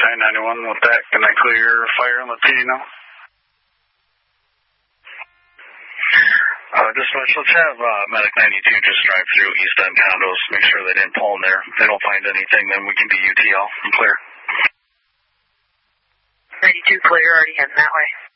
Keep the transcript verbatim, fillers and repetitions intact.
nine ninety-one with that. Can I clear fire on the P D now? Uh, dispatch, let's have uh, Medic ninety-two just drive through East End condos, make sure they didn't pull in there. If they don't find anything, then we can be U T L and clear. ninety-two clear, already heading that way.